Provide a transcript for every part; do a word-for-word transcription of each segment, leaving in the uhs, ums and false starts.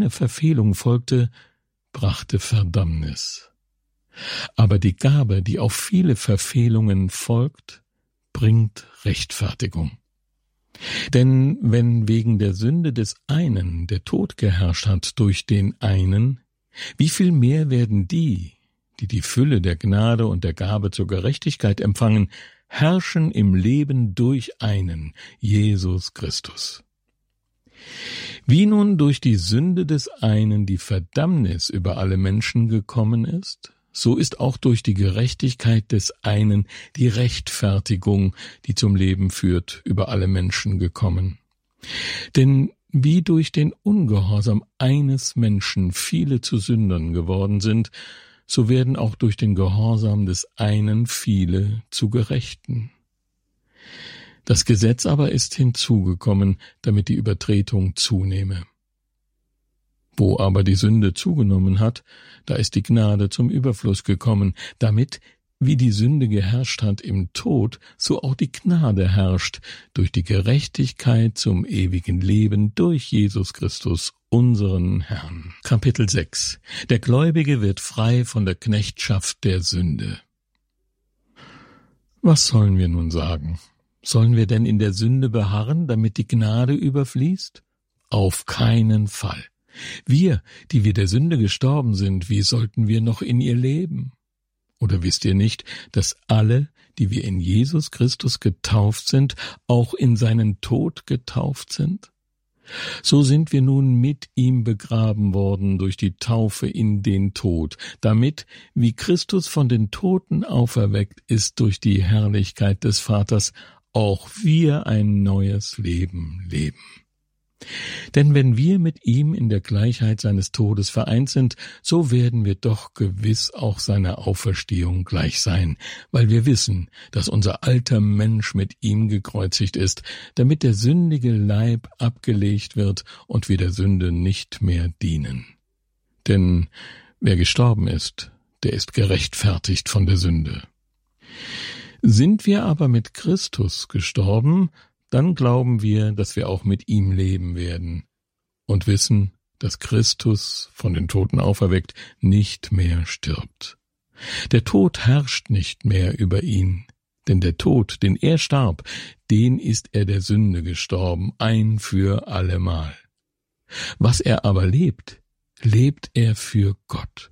eine Verfehlung folgte, brachte Verdammnis. Aber die Gabe, die auf viele Verfehlungen folgt, bringt Rechtfertigung. Denn wenn wegen der Sünde des einen der Tod geherrscht hat durch den einen, wie viel mehr werden die, die die Fülle der Gnade und der Gabe zur Gerechtigkeit empfangen, herrschen im Leben durch einen, Jesus Christus. Wie nun durch die Sünde des einen die Verdammnis über alle Menschen gekommen ist, so ist auch durch die Gerechtigkeit des einen die Rechtfertigung, die zum Leben führt, über alle Menschen gekommen. Denn wie durch den Ungehorsam eines Menschen viele zu Sündern geworden sind, so werden auch durch den Gehorsam des einen viele zu Gerechten. Das Gesetz aber ist hinzugekommen, damit die Übertretung zunehme. Wo aber die Sünde zugenommen hat, da ist die Gnade zum Überfluss gekommen, damit, wie die Sünde geherrscht hat im Tod, so auch die Gnade herrscht durch die Gerechtigkeit zum ewigen Leben durch Jesus Christus, unseren Herrn. Kapitel sechs. Der Gläubige wird frei von der Knechtschaft der Sünde. Was sollen wir nun sagen? Sollen wir denn in der Sünde beharren, damit die Gnade überfließt? Auf keinen Fall. Wir, die wir der Sünde gestorben sind, wie sollten wir noch in ihr leben? Oder wisst ihr nicht, dass alle, die wir in Jesus Christus getauft sind, auch in seinen Tod getauft sind? So sind wir nun mit ihm begraben worden durch die Taufe in den Tod, damit, wie Christus von den Toten auferweckt ist durch die Herrlichkeit des Vaters, auch wir ein neues Leben leben. Denn wenn wir mit ihm in der Gleichheit seines Todes vereint sind, so werden wir doch gewiss auch seiner Auferstehung gleich sein, weil wir wissen, dass unser alter Mensch mit ihm gekreuzigt ist, damit der sündige Leib abgelegt wird und wir der Sünde nicht mehr dienen. Denn wer gestorben ist, der ist gerechtfertigt von der Sünde. Sind wir aber mit Christus gestorben, dann glauben wir, dass wir auch mit ihm leben werden und wissen, dass Christus, von den Toten auferweckt, nicht mehr stirbt. Der Tod herrscht nicht mehr über ihn, denn der Tod, den er starb, den ist er der Sünde gestorben, ein für allemal. Was er aber lebt, lebt er für Gott.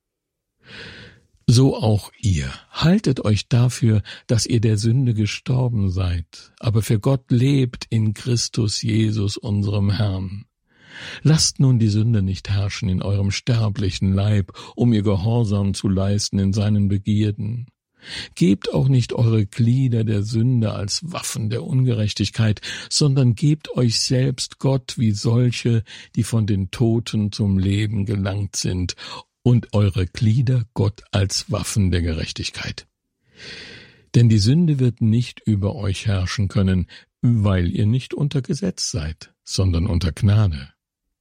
So auch ihr. Haltet euch dafür, dass ihr der Sünde gestorben seid, aber für Gott lebt in Christus Jesus, unserem Herrn. Lasst nun die Sünde nicht herrschen in eurem sterblichen Leib, um ihr Gehorsam zu leisten in seinen Begierden. Gebt auch nicht eure Glieder der Sünde als Waffen der Ungerechtigkeit, sondern gebt euch selbst Gott wie solche, die von den Toten zum Leben gelangt sind, und eure Glieder Gott als Waffen der Gerechtigkeit. Denn die Sünde wird nicht über euch herrschen können, weil ihr nicht unter Gesetz seid, sondern unter Gnade.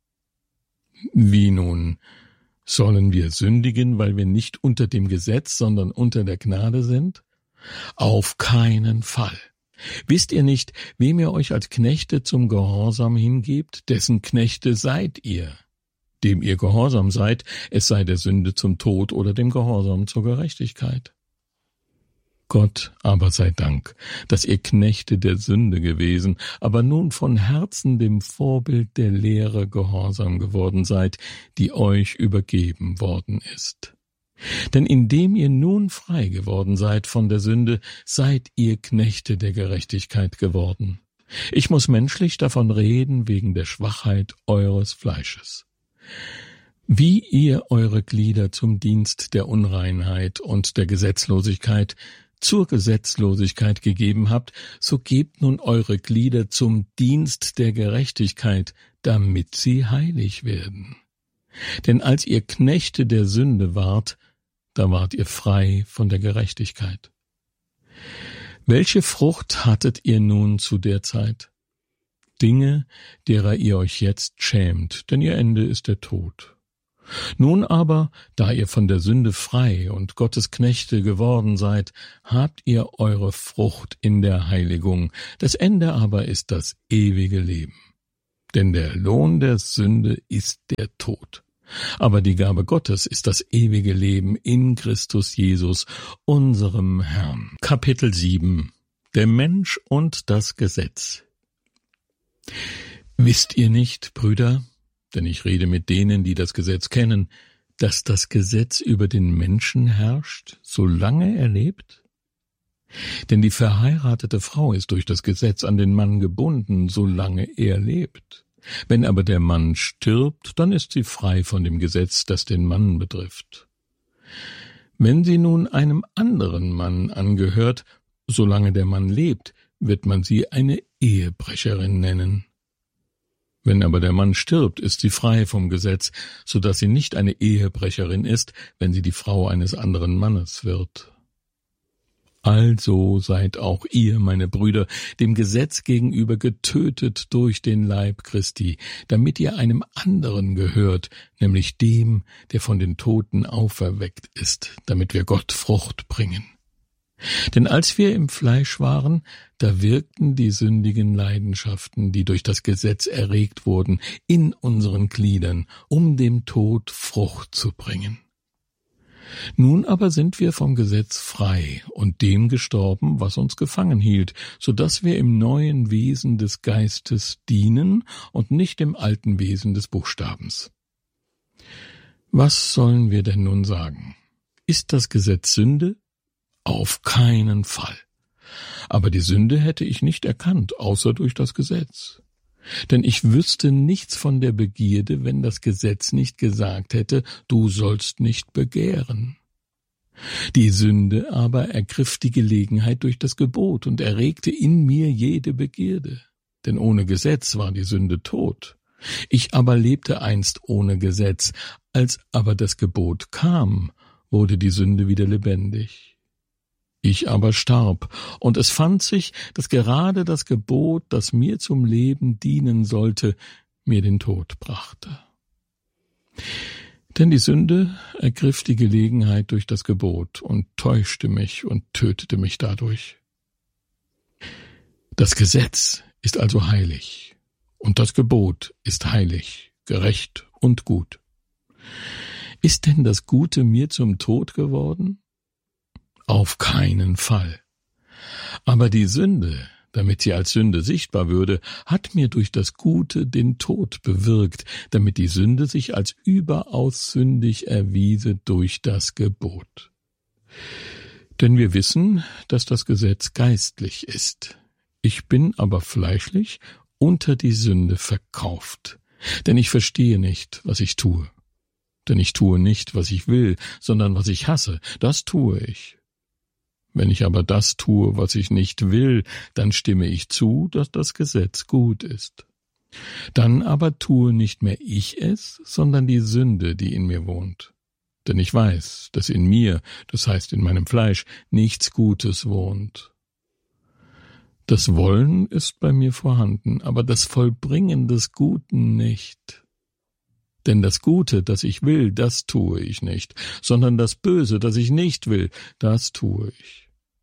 Wie nun? Sollen wir sündigen, weil wir nicht unter dem Gesetz, sondern unter der Gnade sind? Auf keinen Fall. Wisst ihr nicht, wem ihr euch als Knechte zum Gehorsam hingebt, dessen Knechte seid ihr? Dem ihr gehorsam seid, es sei der Sünde zum Tod oder dem Gehorsam zur Gerechtigkeit. Gott aber sei Dank, dass ihr Knechte der Sünde gewesen, aber nun von Herzen dem Vorbild der Lehre gehorsam geworden seid, die euch übergeben worden ist. Denn indem ihr nun frei geworden seid von der Sünde, seid ihr Knechte der Gerechtigkeit geworden. Ich muss menschlich davon reden wegen der Schwachheit eures Fleisches. Wie ihr eure Glieder zum Dienst der Unreinheit und der Gesetzlosigkeit zur Gesetzlosigkeit gegeben habt, so gebt nun eure Glieder zum Dienst der Gerechtigkeit, damit sie heilig werden. Denn als ihr Knechte der Sünde wart, da wart ihr frei von der Gerechtigkeit. Welche Frucht hattet ihr nun zu der Zeit? Dinge, derer ihr euch jetzt schämt, denn ihr Ende ist der Tod. Nun aber, da ihr von der Sünde frei und Gottes Knechte geworden seid, habt ihr eure Frucht in der Heiligung, das Ende aber ist das ewige Leben. Denn der Lohn der Sünde ist der Tod. Aber die Gabe Gottes ist das ewige Leben in Christus Jesus, unserem Herrn. Kapitel sieben. Der Mensch und das Gesetz. Wisst ihr nicht, Brüder, denn ich rede mit denen, die das Gesetz kennen, dass das Gesetz über den Menschen herrscht, solange er lebt? Denn die verheiratete Frau ist durch das Gesetz an den Mann gebunden, solange er lebt. Wenn aber der Mann stirbt, dann ist sie frei von dem Gesetz, das den Mann betrifft. Wenn sie nun einem anderen Mann angehört, solange der Mann lebt, wird man sie eine Ehebrecherin nennen. Wenn aber der Mann stirbt, ist sie frei vom Gesetz, so dass sie nicht eine Ehebrecherin ist, wenn sie die Frau eines anderen Mannes wird. Also seid auch ihr, meine Brüder, dem Gesetz gegenüber getötet durch den Leib Christi, damit ihr einem anderen gehört, nämlich dem, der von den Toten auferweckt ist, damit wir Gott Frucht bringen. Denn als wir im Fleisch waren, da wirkten die sündigen Leidenschaften, die durch das Gesetz erregt wurden, in unseren Gliedern, um dem Tod Frucht zu bringen. Nun aber sind wir vom Gesetz frei und dem gestorben, was uns gefangen hielt, so dass wir im neuen Wesen des Geistes dienen und nicht im alten Wesen des Buchstabens. Was sollen wir denn nun sagen? Ist das Gesetz Sünde? Auf keinen Fall. Aber die Sünde hätte ich nicht erkannt, außer durch das Gesetz. Denn ich wüsste nichts von der Begierde, wenn das Gesetz nicht gesagt hätte, du sollst nicht begehren. Die Sünde aber ergriff die Gelegenheit durch das Gebot und erregte in mir jede Begierde. Denn ohne Gesetz war die Sünde tot. Ich aber lebte einst ohne Gesetz. Als aber das Gebot kam, wurde die Sünde wieder lebendig. Ich aber starb, und es fand sich, dass gerade das Gebot, das mir zum Leben dienen sollte, mir den Tod brachte. Denn die Sünde ergriff die Gelegenheit durch das Gebot und täuschte mich und tötete mich dadurch. Das Gesetz ist also heilig, und das Gebot ist heilig, gerecht und gut. Ist denn das Gute mir zum Tod geworden? Auf keinen Fall. Aber die Sünde, damit sie als Sünde sichtbar würde, hat mir durch das Gute den Tod bewirkt, damit die Sünde sich als überaus sündig erwiese durch das Gebot. Denn wir wissen, dass das Gesetz geistlich ist. Ich bin aber fleischlich unter die Sünde verkauft, denn ich verstehe nicht, was ich tue. Denn ich tue nicht, was ich will, sondern was ich hasse, das tue ich. Wenn ich aber das tue, was ich nicht will, dann stimme ich zu, dass das Gesetz gut ist. Dann aber tue nicht mehr ich es, sondern die Sünde, die in mir wohnt. Denn ich weiß, dass in mir, das heißt in meinem Fleisch, nichts Gutes wohnt. Das Wollen ist bei mir vorhanden, aber das Vollbringen des Guten nicht. Denn das Gute, das ich will, das tue ich nicht, sondern das Böse, das ich nicht will, das tue ich.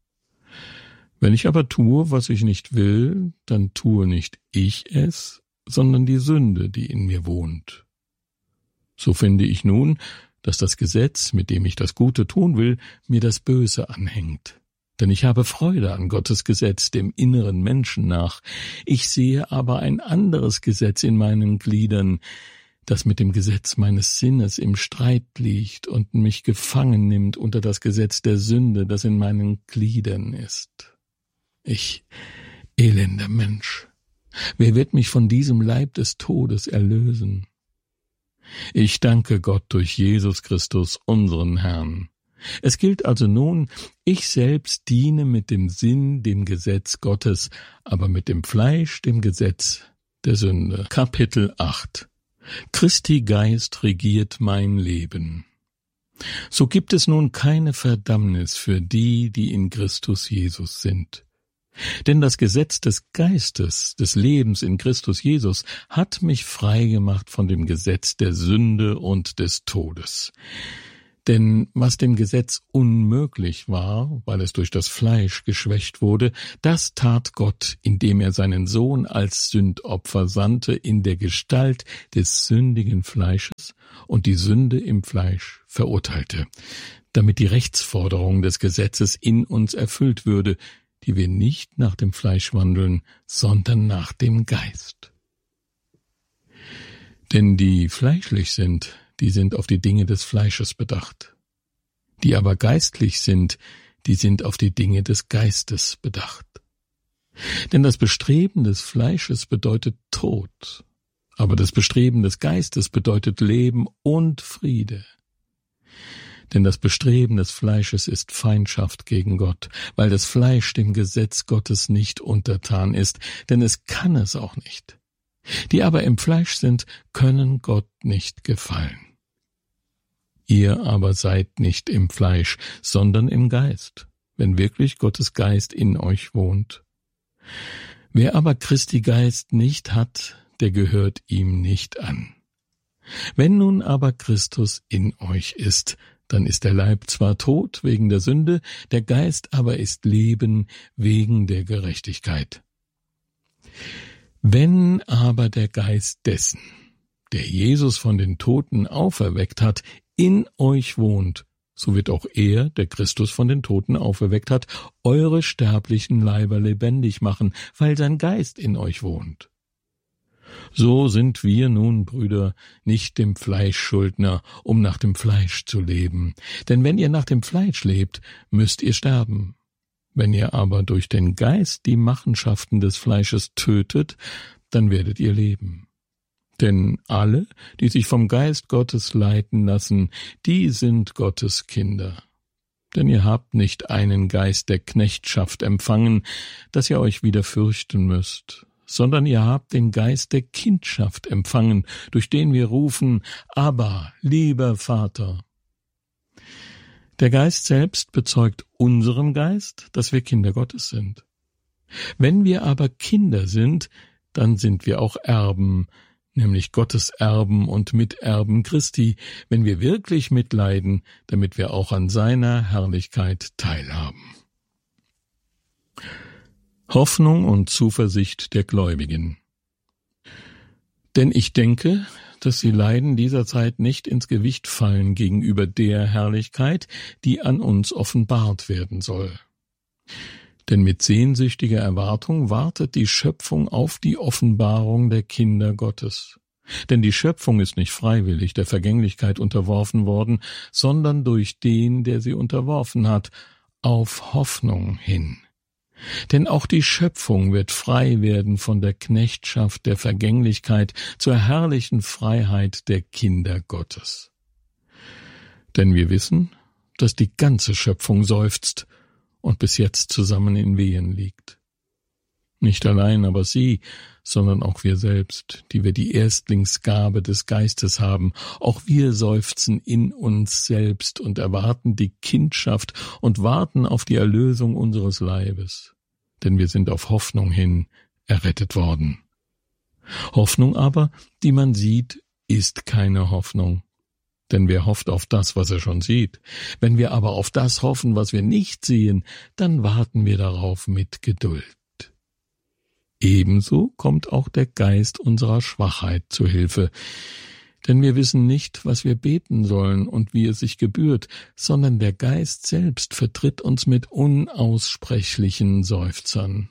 Wenn ich aber tue, was ich nicht will, dann tue nicht ich es, sondern die Sünde, die in mir wohnt. So finde ich nun, dass das Gesetz, mit dem ich das Gute tun will, mir das Böse anhängt. Denn ich habe Freude an Gottes Gesetz, dem inneren Menschen nach. Ich sehe aber ein anderes Gesetz in meinen Gliedern, das mit dem Gesetz meines Sinnes im Streit liegt und mich gefangen nimmt unter das Gesetz der Sünde, das in meinen Gliedern ist. Ich, elender Mensch, wer wird mich von diesem Leib des Todes erlösen? Ich danke Gott durch Jesus Christus, unseren Herrn. Es gilt also nun, ich selbst diene mit dem Sinn dem Gesetz Gottes, aber mit dem Fleisch dem Gesetz der Sünde. Kapitel acht. Christi Geist regiert mein Leben. So gibt es nun keine Verdammnis für die, die in Christus Jesus sind. Denn das Gesetz des Geistes, des Lebens in Christus Jesus, hat mich frei gemacht von dem Gesetz der Sünde und des Todes. Denn was dem Gesetz unmöglich war, weil es durch das Fleisch geschwächt wurde, das tat Gott, indem er seinen Sohn als Sündopfer sandte in der Gestalt des sündigen Fleisches und die Sünde im Fleisch verurteilte, damit die Rechtsforderung des Gesetzes in uns erfüllt würde, die wir nicht nach dem Fleisch wandeln, sondern nach dem Geist. Denn die fleischlich sind, die sind auf die Dinge des Fleisches bedacht. Die aber geistlich sind, die sind auf die Dinge des Geistes bedacht. Denn das Bestreben des Fleisches bedeutet Tod, aber das Bestreben des Geistes bedeutet Leben und Friede. Denn das Bestreben des Fleisches ist Feindschaft gegen Gott, weil das Fleisch dem Gesetz Gottes nicht untertan ist, denn es kann es auch nicht. Die aber im Fleisch sind, können Gott nicht gefallen. Ihr aber seid nicht im Fleisch, sondern im Geist, wenn wirklich Gottes Geist in euch wohnt. Wer aber Christi Geist nicht hat, der gehört ihm nicht an. Wenn nun aber Christus in euch ist, dann ist der Leib zwar tot wegen der Sünde, der Geist aber ist Leben wegen der Gerechtigkeit. Wenn aber der Geist dessen, der Jesus von den Toten auferweckt hat, in euch wohnt, so wird auch er, der Christus von den Toten auferweckt hat, eure sterblichen Leiber lebendig machen, weil sein Geist in euch wohnt. So sind wir nun, Brüder, nicht dem Fleisch Schuldner, um nach dem Fleisch zu leben. Denn wenn ihr nach dem Fleisch lebt, müsst ihr sterben. Wenn ihr aber durch den Geist die Machenschaften des Fleisches tötet, dann werdet ihr leben. Denn alle, die sich vom Geist Gottes leiten lassen, die sind Gottes Kinder. Denn ihr habt nicht einen Geist der Knechtschaft empfangen, dass ihr euch wieder fürchten müsst, sondern ihr habt den Geist der Kindschaft empfangen, durch den wir rufen, Abba, lieber Vater. Der Geist selbst bezeugt unserem Geist, dass wir Kinder Gottes sind. Wenn wir aber Kinder sind, dann sind wir auch Erben, nämlich Gottes Erben und Miterben Christi, wenn wir wirklich mitleiden, damit wir auch an seiner Herrlichkeit teilhaben. Hoffnung und Zuversicht der Gläubigen. Denn ich denke, dass die Leiden dieser Zeit nicht ins Gewicht fallen gegenüber der Herrlichkeit, die an uns offenbart werden soll. Denn mit sehnsüchtiger Erwartung wartet die Schöpfung auf die Offenbarung der Kinder Gottes. Denn die Schöpfung ist nicht freiwillig der Vergänglichkeit unterworfen worden, sondern durch den, der sie unterworfen hat, auf Hoffnung hin. Denn auch die Schöpfung wird frei werden von der Knechtschaft der Vergänglichkeit zur herrlichen Freiheit der Kinder Gottes. Denn wir wissen, dass die ganze Schöpfung seufzt und bis jetzt zusammen in Wehen liegt. Nicht allein aber sie, sondern auch wir selbst, die wir die Erstlingsgabe des Geistes haben, auch wir seufzen in uns selbst und erwarten die Kindschaft und warten auf die Erlösung unseres Leibes, denn wir sind auf Hoffnung hin errettet worden. Hoffnung aber, die man sieht, ist keine Hoffnung. Denn wer hofft auf das, was er schon sieht? Wenn wir aber auf das hoffen, was wir nicht sehen, dann warten wir darauf mit Geduld. Ebenso kommt auch der Geist unserer Schwachheit zu Hilfe. Denn wir wissen nicht, was wir beten sollen und wie es sich gebührt, sondern der Geist selbst vertritt uns mit unaussprechlichen Seufzern.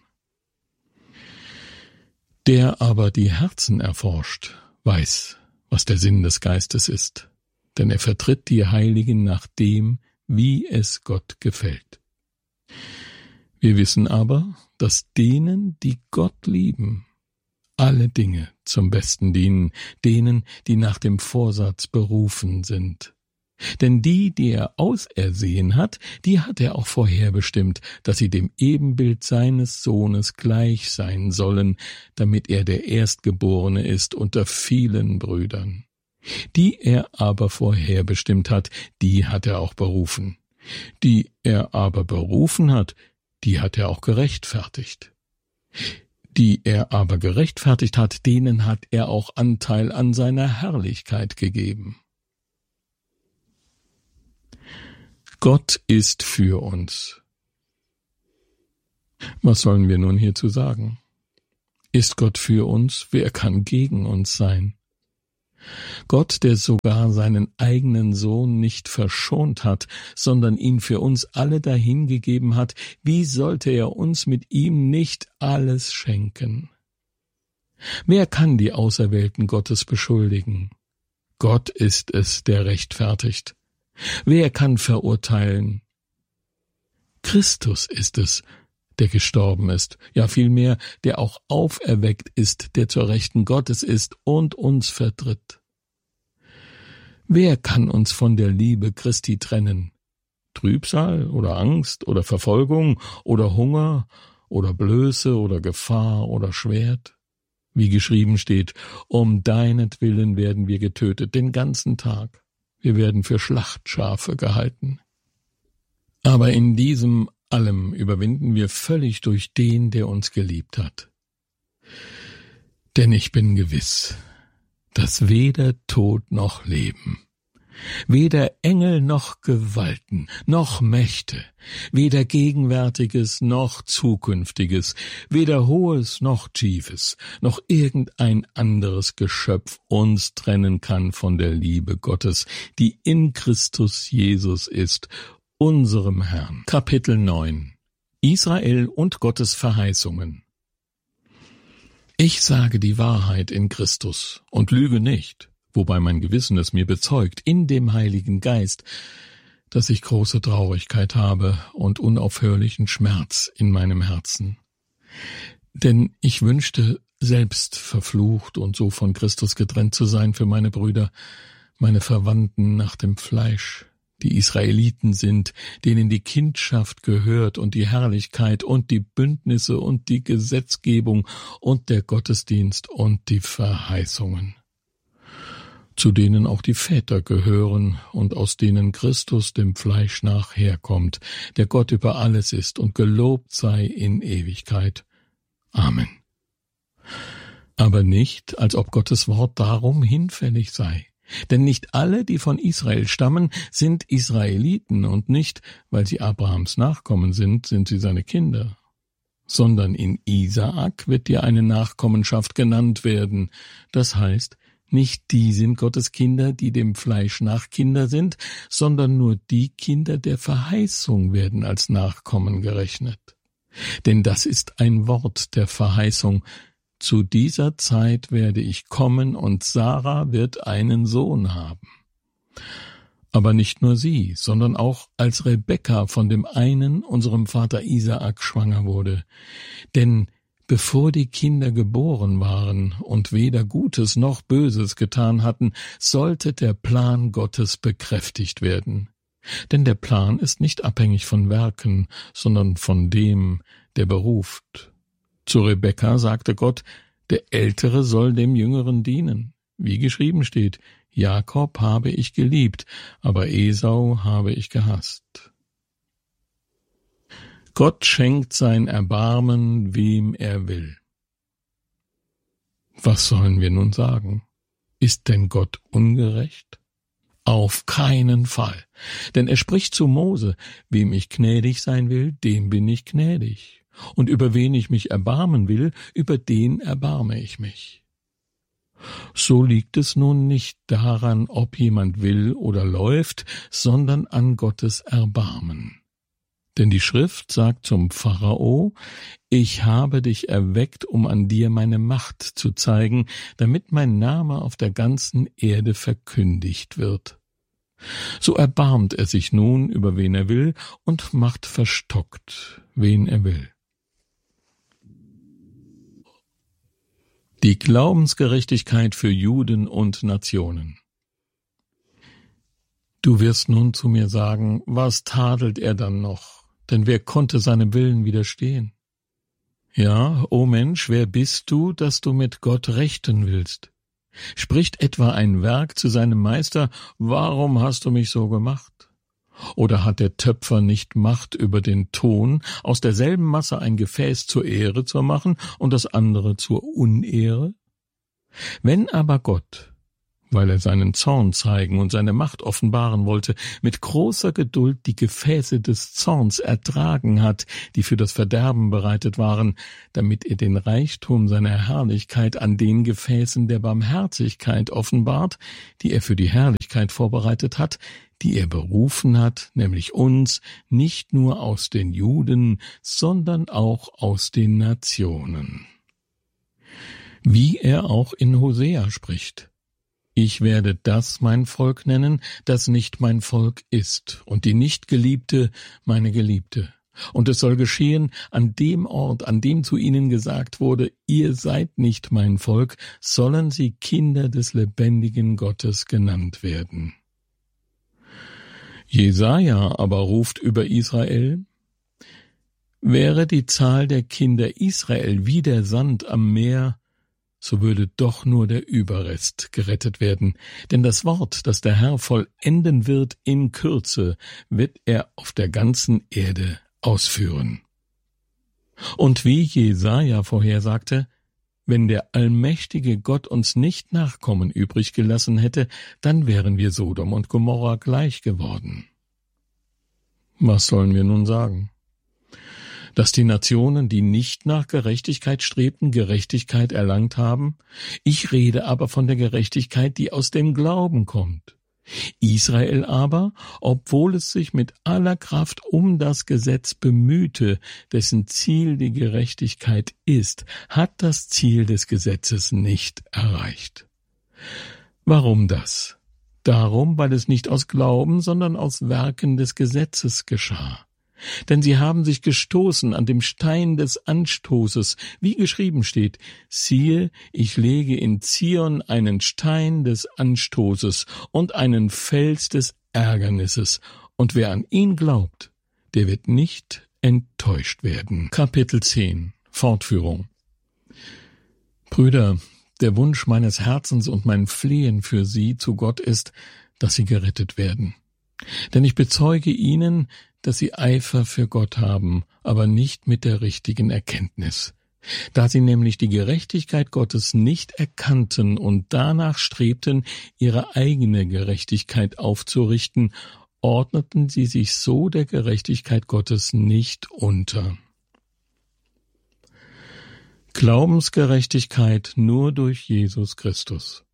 Der aber die Herzen erforscht, weiß, was der Sinn des Geistes ist, denn er vertritt die Heiligen nach dem, wie es Gott gefällt. Wir wissen aber, dass denen, die Gott lieben, alle Dinge zum Besten dienen, denen, die nach dem Vorsatz berufen sind. Denn die, die er ausersehen hat, die hat er auch vorherbestimmt, dass sie dem Ebenbild seines Sohnes gleich sein sollen, damit er der Erstgeborene ist unter vielen Brüdern. Die er aber vorherbestimmt hat, die hat er auch berufen. Die er aber berufen hat, die hat er auch gerechtfertigt. Die er aber gerechtfertigt hat, denen hat er auch Anteil an seiner Herrlichkeit gegeben. Gott ist für uns. Was sollen wir nun hierzu sagen? Ist Gott für uns? Wer kann gegen uns sein? Gott, der sogar seinen eigenen Sohn nicht verschont hat, sondern ihn für uns alle dahingegeben hat, wie sollte er uns mit ihm nicht alles schenken? Wer kann die Auserwählten Gottes beschuldigen? Gott ist es, der rechtfertigt. Wer kann verurteilen? Christus ist es, der gestorben ist, ja vielmehr, der auch auferweckt ist, der zur Rechten Gottes ist und uns vertritt. Wer kann uns von der Liebe Christi trennen? Trübsal oder Angst oder Verfolgung oder Hunger oder Blöße oder Gefahr oder Schwert? Wie geschrieben steht, um deinetwillen werden wir getötet, den ganzen Tag. Wir werden für Schlachtschafe gehalten. Aber in diesem allem überwinden wir völlig durch den, der uns geliebt hat. Denn ich bin gewiss, dass weder Tod noch Leben, weder Engel noch Gewalten, noch Mächte, weder Gegenwärtiges noch Zukünftiges, weder Hohes noch Tiefes, noch irgendein anderes Geschöpf uns trennen kann von der Liebe Gottes, die in Christus Jesus ist, unserem Herrn. Kapitel neun. Israel und Gottes Verheißungen. Ich sage die Wahrheit in Christus und lüge nicht, wobei mein Gewissen es mir bezeugt, in dem Heiligen Geist, dass ich große Traurigkeit habe und unaufhörlichen Schmerz in meinem Herzen. Denn ich wünschte, selbst verflucht und so von Christus getrennt zu sein für meine Brüder, meine Verwandten nach dem Fleisch, die Israeliten sind, denen die Kindschaft gehört und die Herrlichkeit und die Bündnisse und die Gesetzgebung und der Gottesdienst und die Verheißungen, zu denen auch die Väter gehören und aus denen Christus dem Fleisch nach herkommt, der Gott über alles ist und gelobt sei in Ewigkeit. Amen. Aber nicht, als ob Gottes Wort darum hinfällig sei. Denn nicht alle, die von Israel stammen, sind Israeliten, und nicht, weil sie Abrahams Nachkommen sind, sind sie seine Kinder. Sondern in Isaak wird dir eine Nachkommenschaft genannt werden. Das heißt, nicht die sind Gottes Kinder, die dem Fleisch nach Kinder sind, sondern nur die Kinder der Verheißung werden als Nachkommen gerechnet. Denn das ist ein Wort der Verheißung: Zu dieser Zeit werde ich kommen, und Sarah wird einen Sohn haben. Aber nicht nur sie, sondern auch als Rebekka von dem einen, unserem Vater Isaak, schwanger wurde. Denn bevor die Kinder geboren waren und weder Gutes noch Böses getan hatten, sollte der Plan Gottes bekräftigt werden. Denn der Plan ist nicht abhängig von Werken, sondern von dem, der beruft. Zu Rebekka sagte Gott, der Ältere soll dem Jüngeren dienen. Wie geschrieben steht, Jakob habe ich geliebt, aber Esau habe ich gehasst. Gott schenkt sein Erbarmen, wem er will. Was sollen wir nun sagen? Ist denn Gott ungerecht? Auf keinen Fall, denn er spricht zu Mose, wem ich gnädig sein will, dem bin ich gnädig. Und über wen ich mich erbarmen will, über den erbarme ich mich. So liegt es nun nicht daran, ob jemand will oder läuft, sondern an Gottes Erbarmen. Denn die Schrift sagt zum Pharao, ich habe dich erweckt, um an dir meine Macht zu zeigen, damit mein Name auf der ganzen Erde verkündigt wird. So erbarmt er sich nun, über wen er will, und macht verstockt, wen er will. Die Glaubensgerechtigkeit für Juden und Nationen. Du wirst nun zu mir sagen, was tadelt er dann noch? Denn wer konnte seinem Willen widerstehen? Ja, o Mensch, wer bist du, dass du mit Gott rechten willst? Spricht etwa ein Werk zu seinem Meister, warum hast du mich so gemacht? Oder hat der Töpfer nicht Macht über den Ton, aus derselben Masse ein Gefäß zur Ehre zu machen und das andere zur Unehre? Wenn aber Gott, weil er seinen Zorn zeigen und seine Macht offenbaren wollte, mit großer Geduld die Gefäße des Zorns ertragen hat, die für das Verderben bereitet waren, damit er den Reichtum seiner Herrlichkeit an den Gefäßen der Barmherzigkeit offenbart, die er für die Herrlichkeit vorbereitet hat, die er berufen hat, nämlich uns, nicht nur aus den Juden, sondern auch aus den Nationen. Wie er auch in Hosea spricht: Ich werde das mein Volk nennen, das nicht mein Volk ist, und die Nichtgeliebte meine Geliebte. Und es soll geschehen, an dem Ort, an dem zu ihnen gesagt wurde, ihr seid nicht mein Volk, sollen sie Kinder des lebendigen Gottes genannt werden. Jesaja aber ruft über Israel: Wäre die Zahl der Kinder Israel wie der Sand am Meer, so würde doch nur der Überrest gerettet werden. Denn das Wort, das der Herr vollenden wird in Kürze, wird er auf der ganzen Erde ausführen. Und wie Jesaja vorhersagte: Wenn der allmächtige Gott uns nicht Nachkommen übrig gelassen hätte, dann wären wir Sodom und Gomorra gleich geworden. Was sollen wir nun sagen? Dass die Nationen, die nicht nach Gerechtigkeit strebten, Gerechtigkeit erlangt haben? Ich rede aber von der Gerechtigkeit, die aus dem Glauben kommt. Israel aber, obwohl es sich mit aller Kraft um das Gesetz bemühte, dessen Ziel die Gerechtigkeit ist, hat das Ziel des Gesetzes nicht erreicht. Warum das? Darum, weil es nicht aus Glauben, sondern aus Werken des Gesetzes geschah. Denn sie haben sich gestoßen an dem Stein des Anstoßes, wie geschrieben steht: Siehe, ich lege in Zion einen Stein des Anstoßes und einen Fels des Ärgernisses, und wer an ihn glaubt, der wird nicht enttäuscht werden. Kapitel zehn. Fortführung. Brüder, der Wunsch meines Herzens und mein Flehen für sie zu Gott ist, dass sie gerettet werden. Denn ich bezeuge ihnen, dass sie Eifer für Gott haben, aber nicht mit der richtigen Erkenntnis. Da sie nämlich die Gerechtigkeit Gottes nicht erkannten und danach strebten, ihre eigene Gerechtigkeit aufzurichten, ordneten sie sich so der Gerechtigkeit Gottes nicht unter. Glaubensgerechtigkeit nur durch Jesus Christus.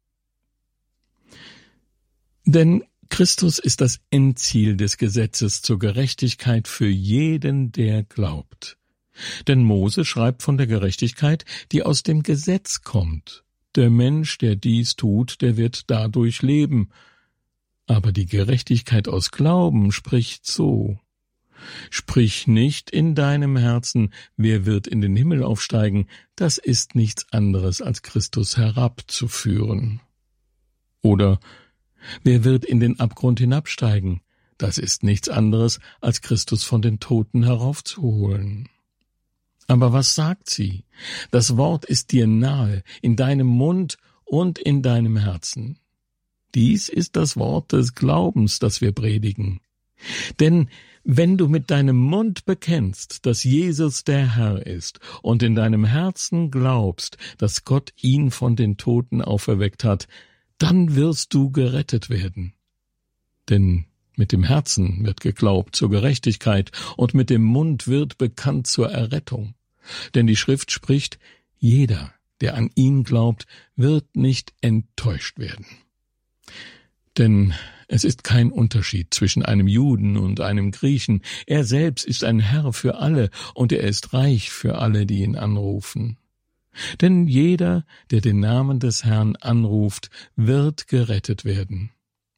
Denn Christus ist das Endziel des Gesetzes zur Gerechtigkeit für jeden, der glaubt. Denn Mose schreibt von der Gerechtigkeit, die aus dem Gesetz kommt. Der Mensch, der dies tut, der wird dadurch leben. Aber die Gerechtigkeit aus Glauben spricht so: Sprich nicht in deinem Herzen, wer wird in den Himmel aufsteigen, das ist nichts anderes als Christus herabzuführen. Oder wer wird in den Abgrund hinabsteigen? Das ist nichts anderes, als Christus von den Toten heraufzuholen. Aber was sagt sie? Das Wort ist dir nahe, in deinem Mund und in deinem Herzen. Dies ist das Wort des Glaubens, das wir predigen. Denn wenn du mit deinem Mund bekennst, dass Jesus der Herr ist, und in deinem Herzen glaubst, dass Gott ihn von den Toten auferweckt hat, dann wirst du gerettet werden. Denn mit dem Herzen wird geglaubt zur Gerechtigkeit, und mit dem Mund wird bekannt zur Errettung. Denn die Schrift spricht: Jeder, der an ihn glaubt, wird nicht enttäuscht werden. Denn es ist kein Unterschied zwischen einem Juden und einem Griechen. Er selbst ist ein Herr für alle, und er ist reich für alle, die ihn anrufen. Denn jeder, der den Namen des Herrn anruft, wird gerettet werden.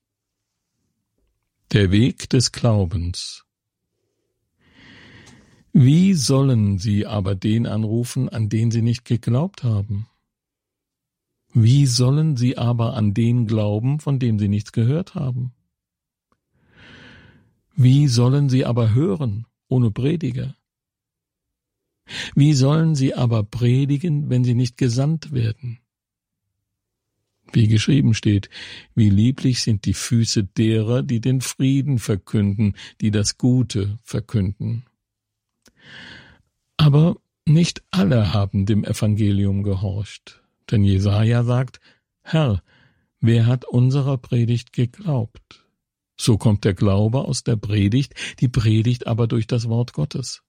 Der Weg des Glaubens. Wie sollen sie aber den anrufen, an den sie nicht geglaubt haben? Wie sollen sie aber an den glauben, von dem sie nichts gehört haben? Wie sollen sie aber hören, ohne Prediger? Wie sollen sie aber predigen, wenn sie nicht gesandt werden? Wie geschrieben steht: Wie lieblich sind die Füße derer, die den Frieden verkünden, die das Gute verkünden. Aber nicht alle haben dem Evangelium gehorcht. Denn Jesaja sagt: Herr, wer hat unserer Predigt geglaubt? So kommt der Glaube aus der Predigt, die Predigt aber durch das Wort Gottes.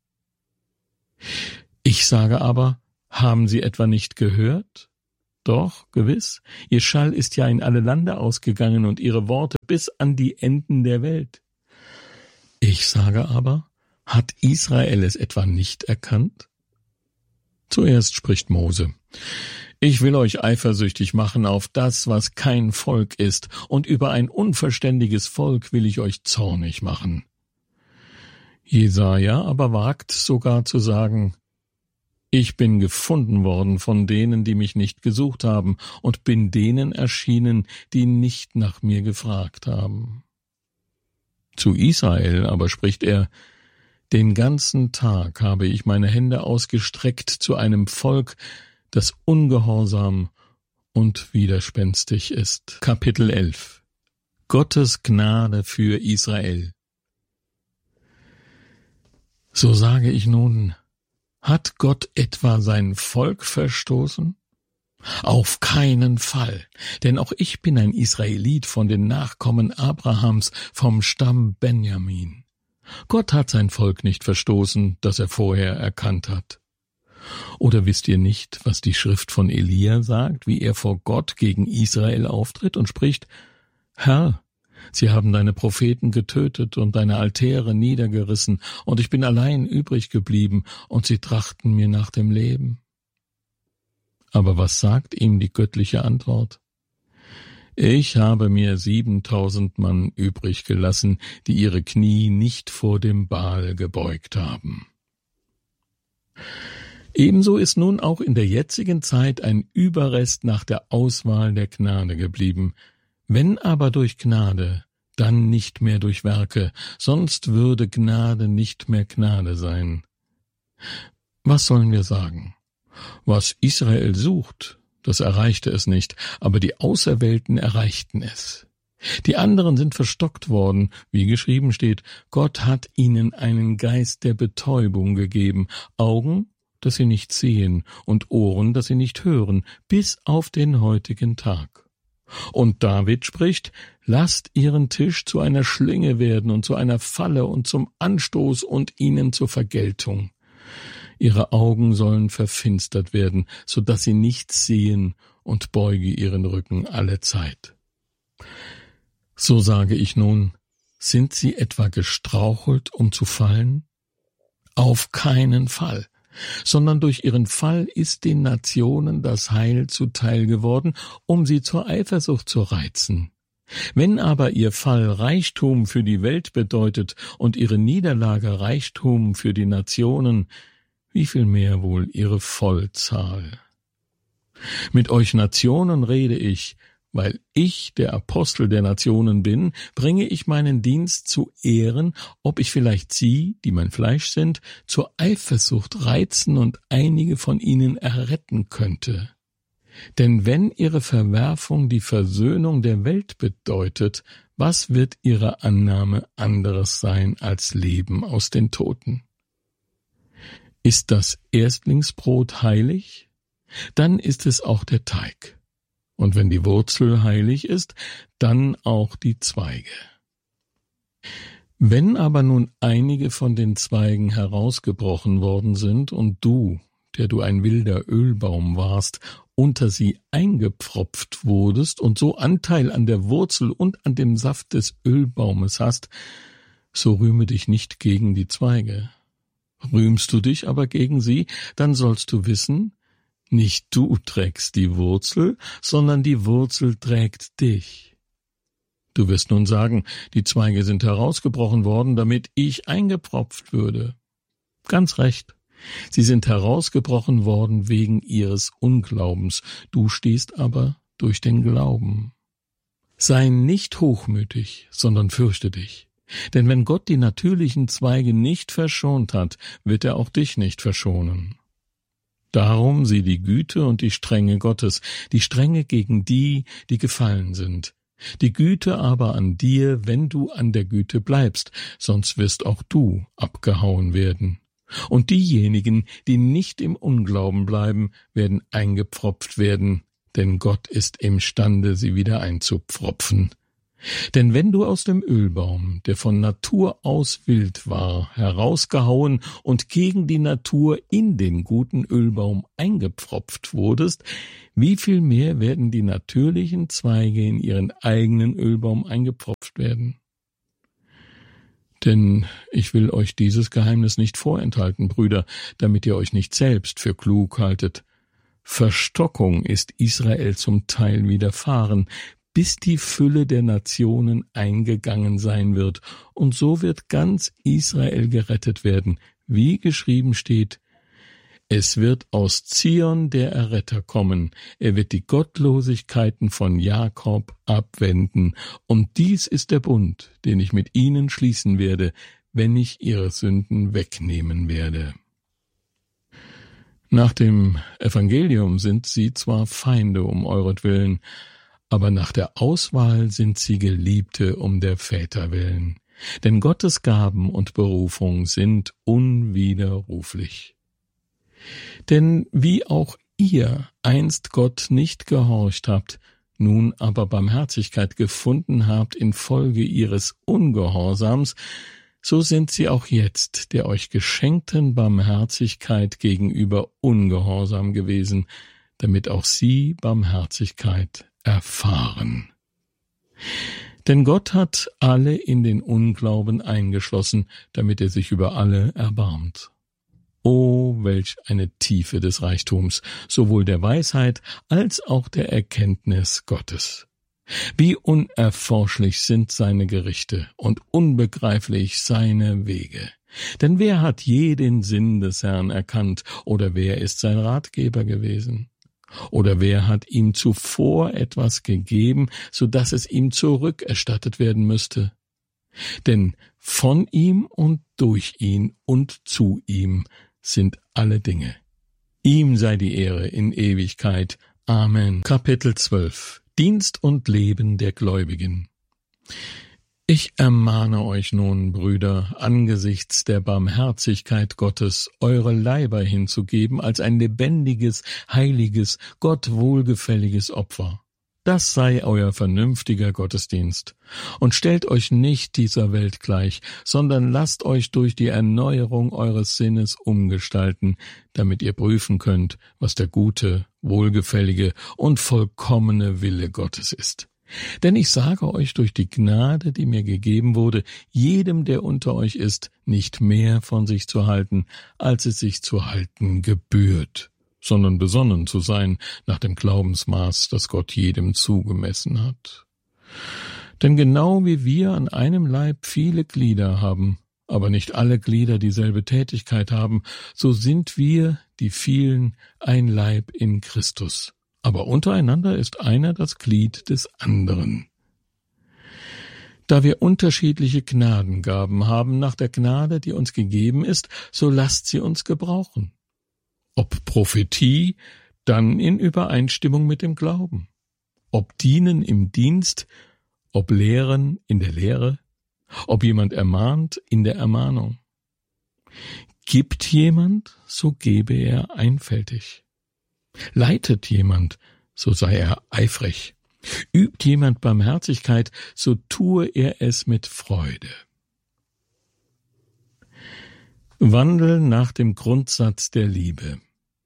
Ich sage aber, haben Sie etwa nicht gehört? Doch, gewiss, Ihr Schall ist ja in alle Lande ausgegangen und Ihre Worte bis an die Enden der Welt. Ich sage aber, hat Israel es etwa nicht erkannt? Zuerst spricht Mose: Ich will euch eifersüchtig machen auf das, was kein Volk ist, und über ein unverständiges Volk will ich euch zornig machen. Jesaja aber wagt sogar zu sagen: Ich bin gefunden worden von denen, die mich nicht gesucht haben, und bin denen erschienen, die nicht nach mir gefragt haben. Zu Israel aber spricht er: Den ganzen Tag habe ich meine Hände ausgestreckt zu einem Volk, das ungehorsam und widerspenstig ist. Kapitel elf. Gottes Gnade für Israel. So sage ich nun: Hat Gott etwa sein Volk verstoßen? Auf keinen Fall, denn auch ich bin ein Israelit von den Nachkommen Abrahams vom Stamm Benjamin. Gott hat sein Volk nicht verstoßen, das er vorher erkannt hat. Oder wisst ihr nicht, was die Schrift von Elia sagt, wie er vor Gott gegen Israel auftritt und spricht: Herr, sie haben deine Propheten getötet und deine Altäre niedergerissen, und ich bin allein übrig geblieben, und sie trachten mir nach dem Leben. Aber was sagt ihm die göttliche Antwort? Ich habe mir siebentausend Mann übrig gelassen, die ihre Knie nicht vor dem Baal gebeugt haben. Ebenso ist nun auch in der jetzigen Zeit ein Überrest nach der Auswahl der Gnade geblieben. Wenn aber durch Gnade, dann nicht mehr durch Werke, sonst würde Gnade nicht mehr Gnade sein. Was sollen wir sagen? Was Israel sucht, das erreichte es nicht, aber die Auserwählten erreichten es. Die anderen sind verstockt worden, wie geschrieben steht: Gott hat ihnen einen Geist der Betäubung gegeben, Augen, dass sie nicht sehen, und Ohren, dass sie nicht hören, bis auf den heutigen Tag. Und David spricht: Lasst ihren Tisch zu einer Schlinge werden und zu einer Falle und zum Anstoß und ihnen zur Vergeltung. Ihre Augen sollen verfinstert werden, so dass sie nichts sehen, und beuge ihren Rücken alle Zeit. So sage ich nun: Sind sie etwa gestrauchelt, um zu fallen? Auf keinen Fall, sondern durch ihren Fall ist den Nationen das Heil zuteil geworden, um sie zur Eifersucht zu reizen. Wenn aber ihr Fall Reichtum für die Welt bedeutet und ihre Niederlage Reichtum für die Nationen, wie viel mehr wohl ihre Vollzahl. Mit euch Nationen rede ich, weil ich der Apostel der Nationen bin, bringe ich meinen Dienst zu Ehren, ob ich vielleicht sie, die mein Fleisch sind, zur Eifersucht reizen und einige von ihnen erretten könnte. Denn wenn ihre Verwerfung die Versöhnung der Welt bedeutet, was wird ihre Annahme anderes sein als Leben aus den Toten? Ist das Erstlingsbrot heilig? Dann ist es auch der Teig. Und wenn die Wurzel heilig ist, dann auch die Zweige. Wenn aber nun einige von den Zweigen herausgebrochen worden sind und du, der du ein wilder Ölbaum warst, unter sie eingepfropft wurdest und so Anteil an der Wurzel und an dem Saft des Ölbaumes hast, so rühme dich nicht gegen die Zweige. Rühmst du dich aber gegen sie, dann sollst du wissen, nicht du trägst die Wurzel, sondern die Wurzel trägt dich. Du wirst nun sagen, die Zweige sind herausgebrochen worden, damit ich eingepropft würde. Ganz recht. Sie sind herausgebrochen worden wegen ihres Unglaubens, du stehst aber durch den Glauben. Sei nicht hochmütig, sondern fürchte dich. Denn wenn Gott die natürlichen Zweige nicht verschont hat, wird er auch dich nicht verschonen. Darum sieh die Güte und die Strenge Gottes, die Strenge gegen die, die gefallen sind. Die Güte aber an dir, wenn du an der Güte bleibst, sonst wirst auch du abgehauen werden. Und diejenigen, die nicht im Unglauben bleiben, werden eingepfropft werden, denn Gott ist imstande, sie wieder einzupfropfen. Denn wenn du aus dem Ölbaum, der von Natur aus wild war, herausgehauen und gegen die Natur in den guten Ölbaum eingepfropft wurdest, wie viel mehr werden die natürlichen Zweige in ihren eigenen Ölbaum eingepfropft werden? Denn ich will euch dieses Geheimnis nicht vorenthalten, Brüder, damit ihr euch nicht selbst für klug haltet. Verstockung ist Israel zum Teil widerfahren, bis die Fülle der Nationen eingegangen sein wird, und so wird ganz Israel gerettet werden, wie geschrieben steht: Es wird aus Zion der Erretter kommen, er wird die Gottlosigkeiten von Jakob abwenden, und dies ist der Bund, den ich mit ihnen schließen werde, wenn ich ihre Sünden wegnehmen werde. Nach dem Evangelium sind sie zwar Feinde um euretwillen, aber nach der Auswahl sind sie Geliebte um der Väter willen. Denn Gottes Gaben und Berufung sind unwiderruflich. Denn wie auch ihr einst Gott nicht gehorcht habt, nun aber Barmherzigkeit gefunden habt infolge ihres Ungehorsams, so sind sie auch jetzt der euch geschenkten Barmherzigkeit gegenüber ungehorsam gewesen, damit auch sie Barmherzigkeit erfahren. Denn Gott hat alle in den Unglauben eingeschlossen, damit er sich über alle erbarmt. O, welch eine Tiefe des Reichtums, sowohl der Weisheit als auch der Erkenntnis Gottes! Wie unerforschlich sind seine Gerichte und unbegreiflich seine Wege. Denn wer hat je den Sinn des Herrn erkannt, oder wer ist sein Ratgeber gewesen? Oder wer hat ihm zuvor etwas gegeben, so dass es ihm zurückerstattet werden müsste? Denn von ihm und durch ihn und zu ihm sind alle Dinge. Ihm sei die Ehre in Ewigkeit. Amen. Kapitel zwölf. Dienst und Leben der Gläubigen. Ich ermahne euch nun, Brüder, angesichts der Barmherzigkeit Gottes, eure Leiber hinzugeben als ein lebendiges, heiliges, Gott wohlgefälliges Opfer. Das sei euer vernünftiger Gottesdienst. Und stellt euch nicht dieser Welt gleich, sondern lasst euch durch die Erneuerung eures Sinnes umgestalten, damit ihr prüfen könnt, was der gute, wohlgefällige und vollkommene Wille Gottes ist. Denn ich sage euch durch die Gnade, die mir gegeben wurde, jedem, der unter euch ist, nicht mehr von sich zu halten, als es sich zu halten gebührt, sondern besonnen zu sein nach dem Glaubensmaß, das Gott jedem zugemessen hat. Denn genau wie wir an einem Leib viele Glieder haben, aber nicht alle Glieder dieselbe Tätigkeit haben, so sind wir, die vielen, ein Leib in Christus. Aber untereinander ist einer das Glied des anderen. Da wir unterschiedliche Gnadengaben haben nach der Gnade, die uns gegeben ist, so lasst sie uns gebrauchen. Ob Prophetie, dann in Übereinstimmung mit dem Glauben. Ob Dienen im Dienst, ob Lehren in der Lehre, ob jemand ermahnt in der Ermahnung. Gibt jemand, so gebe er einfältig. Leitet jemand, so sei er eifrig. Übt jemand Barmherzigkeit, so tue er es mit Freude. Wandel nach dem Grundsatz der Liebe.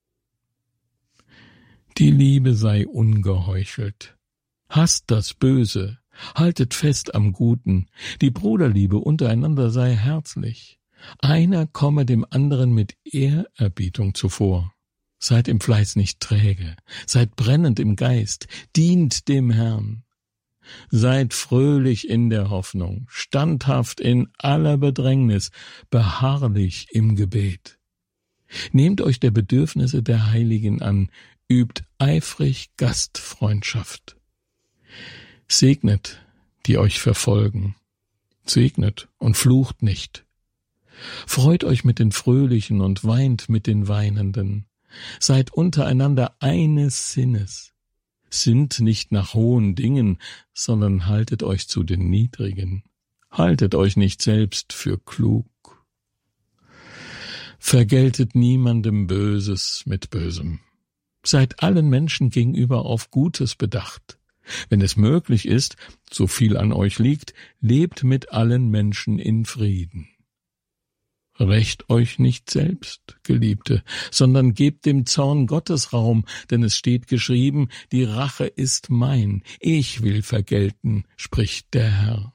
Die Liebe sei ungeheuchelt. Hasst das Böse, haltet fest am Guten. Die Bruderliebe untereinander sei herzlich. Einer komme dem anderen mit Ehrerbietung zuvor. Seid im Fleiß nicht träge, seid brennend im Geist, dient dem Herrn. Seid fröhlich in der Hoffnung, standhaft in aller Bedrängnis, beharrlich im Gebet. Nehmt euch der Bedürfnisse der Heiligen an, übt eifrig Gastfreundschaft. Segnet, die euch verfolgen, segnet und flucht nicht. Freut euch mit den Fröhlichen und weint mit den Weinenden. Seid untereinander eines Sinnes. Sinnt nicht nach hohen Dingen, sondern haltet euch zu den Niedrigen. Haltet euch nicht selbst für klug. Vergeltet niemandem Böses mit Bösem. Seid allen Menschen gegenüber auf Gutes bedacht. Wenn es möglich ist, so viel an euch liegt, lebt mit allen Menschen in Frieden. Rächt euch nicht selbst, Geliebte, sondern gebt dem Zorn Gottes Raum, denn es steht geschrieben, die Rache ist mein, ich will vergelten, spricht der Herr.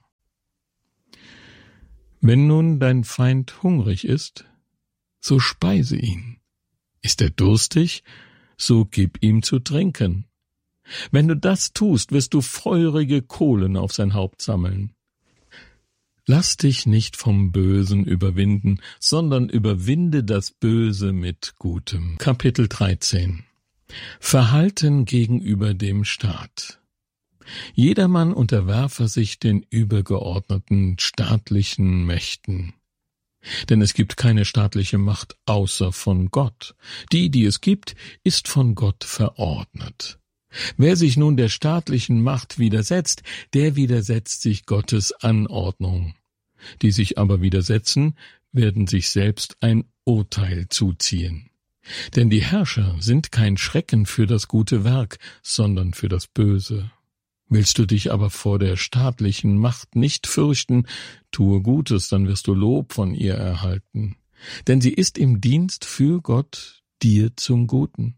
Wenn nun dein Feind hungrig ist, so speise ihn. Ist er durstig, so gib ihm zu trinken. Wenn du das tust, wirst du feurige Kohlen auf sein Haupt sammeln. Lass dich nicht vom Bösen überwinden, sondern überwinde das Böse mit Gutem. Kapitel dreizehn. Verhalten gegenüber dem Staat. Jedermann unterwerfe sich den übergeordneten staatlichen Mächten. Denn es gibt keine staatliche Macht außer von Gott. Die, die es gibt, ist von Gott verordnet. Wer sich nun der staatlichen Macht widersetzt, der widersetzt sich Gottes Anordnung. Die sich aber widersetzen, werden sich selbst ein Urteil zuziehen. Denn die Herrscher sind kein Schrecken für das gute Werk, sondern für das Böse. Willst du dich aber vor der staatlichen Macht nicht fürchten, tue Gutes, dann wirst du Lob von ihr erhalten. Denn sie ist im Dienst für Gott, dir zum Guten.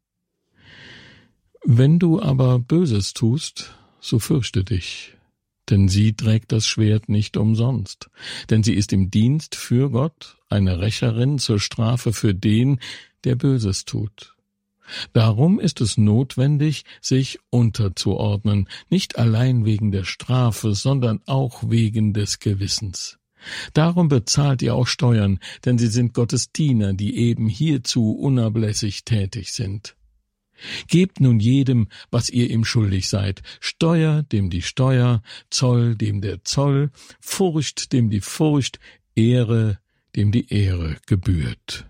Wenn du aber Böses tust, so fürchte dich, denn sie trägt das Schwert nicht umsonst, denn sie ist im Dienst für Gott, eine Rächerin zur Strafe für den, der Böses tut. Darum ist es notwendig, sich unterzuordnen, nicht allein wegen der Strafe, sondern auch wegen des Gewissens. Darum bezahlt ihr auch Steuern, denn sie sind Gottes Diener, die eben hierzu unablässig tätig sind. Gebt nun jedem, was ihr ihm schuldig seid, Steuer, dem die Steuer, Zoll, dem der Zoll, Furcht, dem die Furcht, Ehre, dem die Ehre gebührt.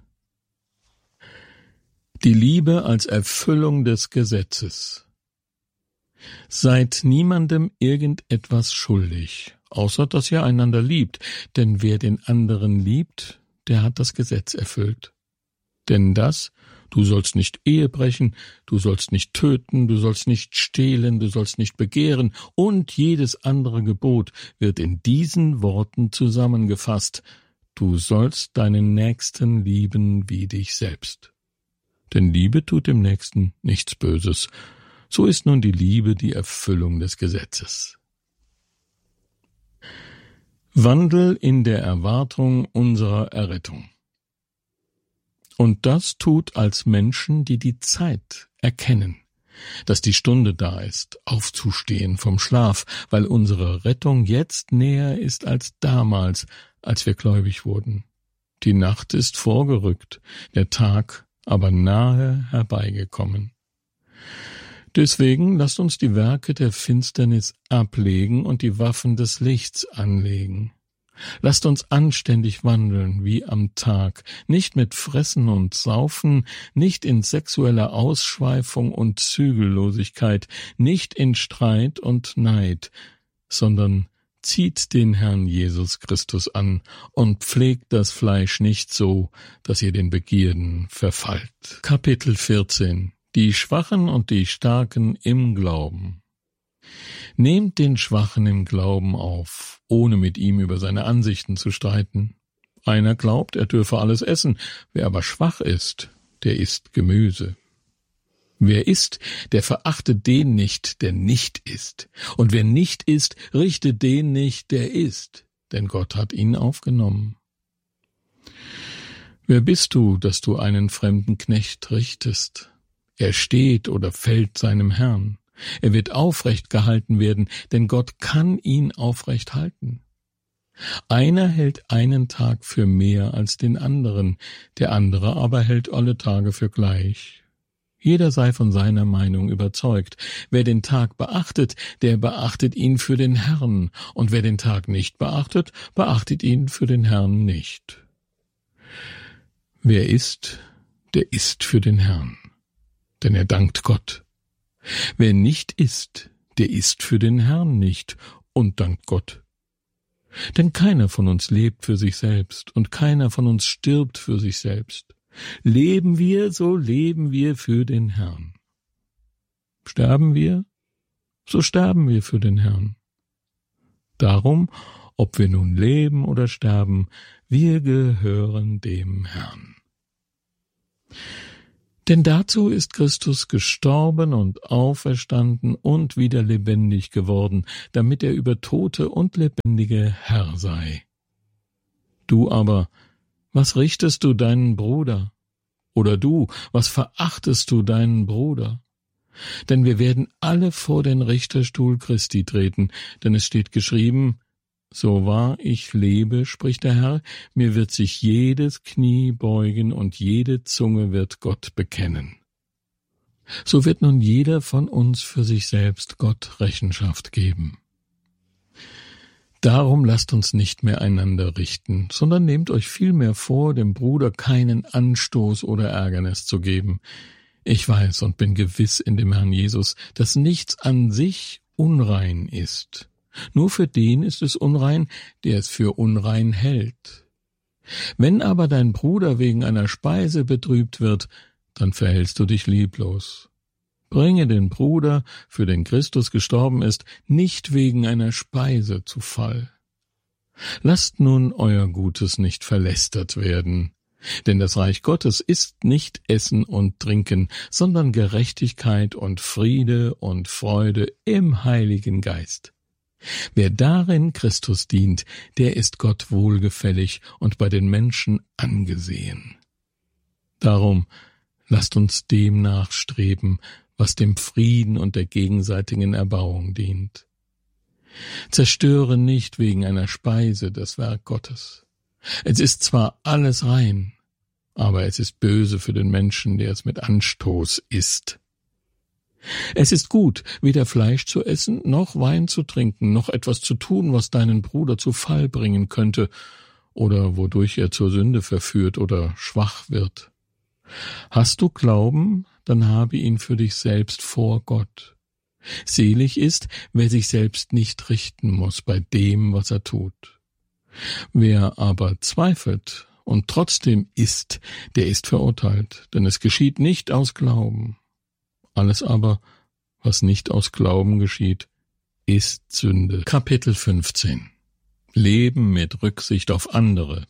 Die Liebe als Erfüllung des Gesetzes. Seid niemandem irgendetwas schuldig, außer dass ihr einander liebt, denn wer den anderen liebt, der hat das Gesetz erfüllt. Denn das, du sollst nicht Ehe brechen, du sollst nicht töten, du sollst nicht stehlen, du sollst nicht begehren und jedes andere Gebot wird in diesen Worten zusammengefasst: Du sollst deinen Nächsten lieben wie dich selbst. Denn Liebe tut dem Nächsten nichts Böses. So ist nun die Liebe die Erfüllung des Gesetzes. Wandel in der Erwartung unserer Errettung. Und das tut als Menschen, die die Zeit erkennen, dass die Stunde da ist, aufzustehen vom Schlaf, weil unsere Rettung jetzt näher ist als damals, als wir gläubig wurden. Die Nacht ist vorgerückt, der Tag aber nahe herbeigekommen. Deswegen lasst uns die Werke der Finsternis ablegen und die Waffen des Lichts anlegen. Lasst uns anständig wandeln wie am Tag, nicht mit Fressen und Saufen, nicht in sexueller Ausschweifung und Zügellosigkeit, nicht in Streit und Neid, sondern zieht den Herrn Jesus Christus an und pflegt das Fleisch nicht so, dass ihr den Begierden verfallt. Kapitel vierzehn. Die Schwachen und die Starken im Glauben. Nehmt den Schwachen im Glauben auf, ohne mit ihm über seine Ansichten zu streiten. Einer glaubt, er dürfe alles essen, wer aber schwach ist, der isst Gemüse. Wer isst, der verachtet den nicht, der nicht isst. Und wer nicht isst, richtet den nicht, der isst, denn Gott hat ihn aufgenommen. Wer bist du, dass du einen fremden Knecht richtest? Er steht oder fällt seinem Herrn. Er wird aufrecht gehalten werden, denn Gott kann ihn aufrecht halten. Einer hält einen Tag für mehr als den anderen, der andere aber hält alle Tage für gleich. Jeder sei von seiner Meinung überzeugt. Wer den Tag beachtet, der beachtet ihn für den Herrn, und wer den Tag nicht beachtet, beachtet ihn für den Herrn nicht. Wer isst, der isst für den Herrn, denn er dankt Gott. Wer nicht isst, der isst für den Herrn nicht und dankt Gott. Denn keiner von uns lebt für sich selbst und keiner von uns stirbt für sich selbst. Leben wir, so leben wir für den Herrn. Sterben wir, so sterben wir für den Herrn. Darum, ob wir nun leben oder sterben, wir gehören dem Herrn. Denn dazu ist Christus gestorben und auferstanden und wieder lebendig geworden, damit er über Tote und Lebendige Herr sei. Du aber, was richtest du deinen Bruder? Oder du, was verachtest du deinen Bruder? Denn wir werden alle vor den Richterstuhl Christi treten, denn es steht geschrieben, so wahr ich lebe, spricht der Herr, mir wird sich jedes Knie beugen und jede Zunge wird Gott bekennen. So wird nun jeder von uns für sich selbst Gott Rechenschaft geben. Darum lasst uns nicht mehr einander richten, sondern nehmt euch vielmehr vor, dem Bruder keinen Anstoß oder Ärgernis zu geben. Ich weiß und bin gewiss in dem Herrn Jesus, dass nichts an sich unrein ist. Nur für den ist es unrein, der es für unrein hält. Wenn aber dein Bruder wegen einer Speise betrübt wird, dann verhältst du dich lieblos. Bringe den Bruder, für den Christus gestorben ist, nicht wegen einer Speise zu Fall. Lasst nun euer Gutes nicht verlästert werden. Denn das Reich Gottes ist nicht Essen und Trinken, sondern Gerechtigkeit und Friede und Freude im Heiligen Geist. Wer darin Christus dient, der ist Gott wohlgefällig und bei den Menschen angesehen. Darum lasst uns dem nachstreben, was dem Frieden und der gegenseitigen Erbauung dient. Zerstöre nicht wegen einer Speise das Werk Gottes. Es ist zwar alles rein, aber es ist böse für den Menschen, der es mit Anstoß isst. Es ist gut, weder Fleisch zu essen, noch Wein zu trinken, noch etwas zu tun, was deinen Bruder zu Fall bringen könnte oder wodurch er zur Sünde verführt oder schwach wird. Hast du Glauben, dann habe ihn für dich selbst vor Gott. Selig ist, wer sich selbst nicht richten muss bei dem, was er tut. Wer aber zweifelt und trotzdem isst, der ist verurteilt, denn es geschieht nicht aus Glauben. Alles aber, was nicht aus Glauben geschieht, ist Sünde. Kapitel fünfzehn. Leben mit Rücksicht auf andere.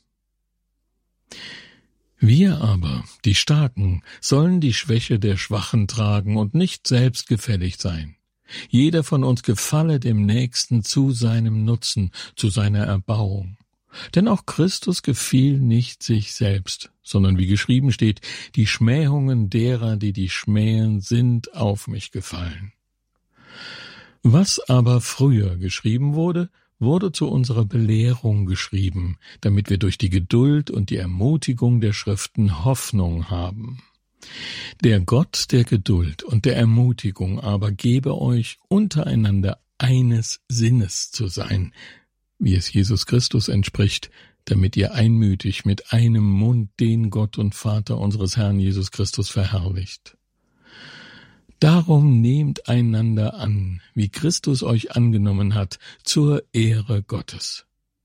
Wir aber, die Starken, sollen die Schwäche der Schwachen tragen und nicht selbstgefällig sein. Jeder von uns gefalle dem Nächsten zu seinem Nutzen, zu seiner Erbauung. Denn auch Christus gefiel nicht sich selbst, sondern wie geschrieben steht, die Schmähungen derer, die dich schmähen, sind auf mich gefallen. Was aber früher geschrieben wurde, wurde zu unserer Belehrung geschrieben, damit wir durch die Geduld und die Ermutigung der Schriften Hoffnung haben. Der Gott der Geduld und der Ermutigung aber gebe euch untereinander eines Sinnes zu sein, wie es Jesus Christus entspricht, damit ihr einmütig mit einem Mund den Gott und Vater unseres Herrn Jesus Christus verherrlicht. Darum nehmt einander an, wie Christus euch angenommen hat, zur Ehre Gottes.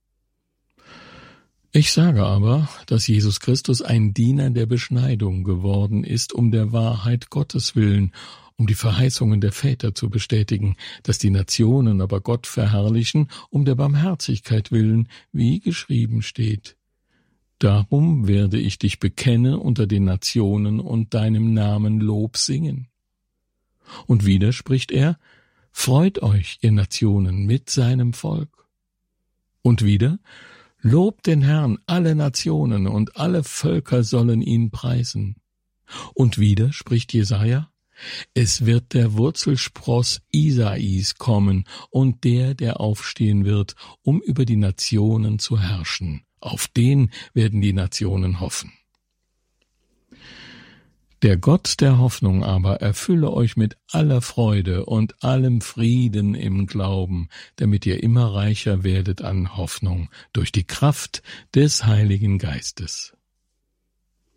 Ich sage aber, dass Jesus Christus ein Diener der Beschneidung geworden ist, um der Wahrheit Gottes willen, um die Verheißungen der Väter zu bestätigen, dass die Nationen aber Gott verherrlichen, um der Barmherzigkeit willen, wie geschrieben steht. Darum werde ich dich bekennen unter den Nationen und deinem Namen Lob singen. Und wieder spricht er, freut euch, ihr Nationen, mit seinem Volk. Und wieder, lobt den Herrn, alle Nationen und alle Völker sollen ihn preisen. Und wieder spricht Jesaja, es wird der Wurzelspross Isais kommen und der, der aufstehen wird, um über die Nationen zu herrschen. Auf den werden die Nationen hoffen. Der Gott der Hoffnung aber erfülle euch mit aller Freude und allem Frieden im Glauben, damit ihr immer reicher werdet an Hoffnung durch die Kraft des Heiligen Geistes.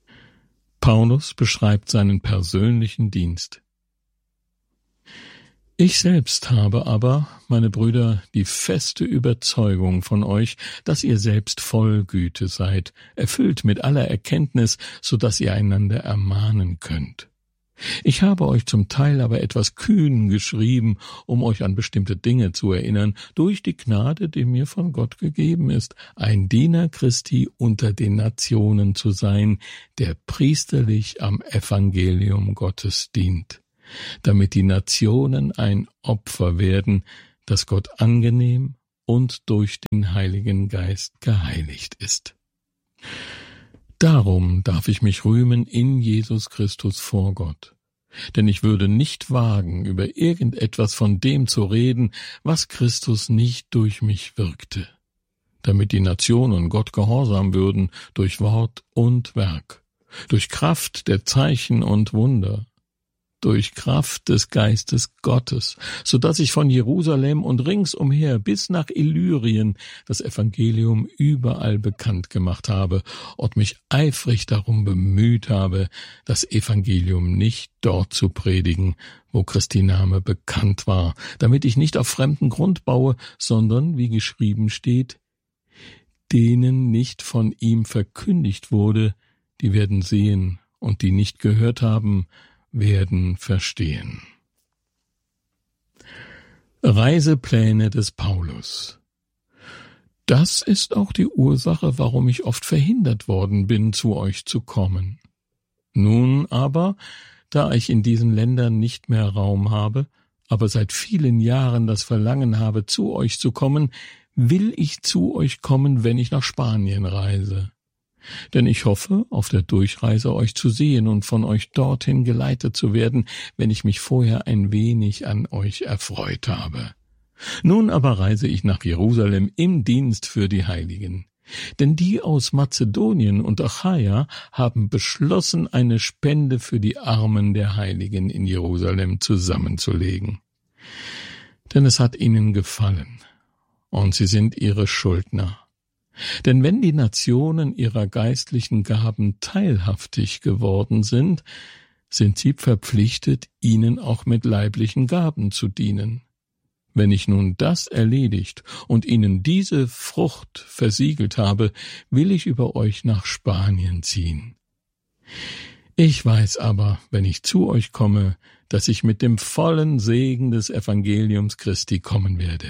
Paulus beschreibt seinen persönlichen Dienst. Ich selbst habe aber, meine Brüder, die feste Überzeugung von euch, dass ihr selbst voll Güte seid, erfüllt mit aller Erkenntnis, so dass ihr einander ermahnen könnt. Ich habe euch zum Teil aber etwas kühn geschrieben, um euch an bestimmte Dinge zu erinnern, durch die Gnade, die mir von Gott gegeben ist, ein Diener Christi unter den Nationen zu sein, der priesterlich am Evangelium Gottes dient, damit die Nationen ein Opfer werden, das Gott angenehm und durch den Heiligen Geist geheiligt ist. Darum darf ich mich rühmen in Jesus Christus vor Gott. Denn ich würde nicht wagen, über irgendetwas von dem zu reden, was Christus nicht durch mich wirkte, damit die Nationen Gott gehorsam würden durch Wort und Werk, durch Kraft der Zeichen und Wunder, durch Kraft des Geistes Gottes, so dass ich von Jerusalem und ringsumher bis nach Illyrien das Evangelium überall bekannt gemacht habe und mich eifrig darum bemüht habe, das Evangelium nicht dort zu predigen, wo Christi Name bekannt war, damit ich nicht auf fremden Grund baue, sondern, wie geschrieben steht, denen nicht von ihm verkündigt wurde, die werden sehen, und die nicht gehört haben, werden verstehen. Reisepläne des Paulus. Das ist auch die Ursache, warum ich oft verhindert worden bin, zu euch zu kommen. Nun aber, da ich in diesen Ländern nicht mehr Raum habe, aber seit vielen Jahren das Verlangen habe, zu euch zu kommen, will ich zu euch kommen, wenn ich nach Spanien reise. Denn ich hoffe, auf der Durchreise euch zu sehen und von euch dorthin geleitet zu werden, wenn ich mich vorher ein wenig an euch erfreut habe. Nun aber reise ich nach Jerusalem im Dienst für die Heiligen. Denn die aus Mazedonien und Achaia haben beschlossen, eine Spende für die Armen der Heiligen in Jerusalem zusammenzulegen. Denn es hat ihnen gefallen, und sie sind ihre Schuldner. Denn wenn die Nationen ihrer geistlichen Gaben teilhaftig geworden sind, sind sie verpflichtet, ihnen auch mit leiblichen Gaben zu dienen. Wenn ich nun das erledigt und ihnen diese Frucht versiegelt habe, will ich über euch nach Spanien ziehen. Ich weiß aber, wenn ich zu euch komme, dass ich mit dem vollen Segen des Evangeliums Christi kommen werde.